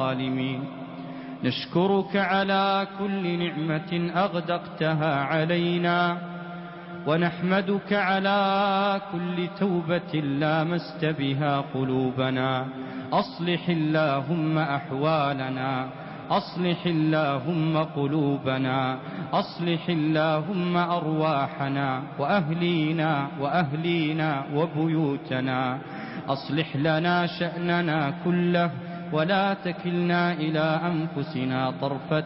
الظالمين. نشكرك على كل نعمة أغدقتها علينا، ونحمدك على كل توبة لامست بها قلوبنا. أصلح اللهم أحوالنا، أصلح اللهم قلوبنا، أصلح اللهم أرواحنا وأهلينا وبيوتنا. أصلح لنا شأننا كله، ولا تكلنا إلى أنفسنا طرفة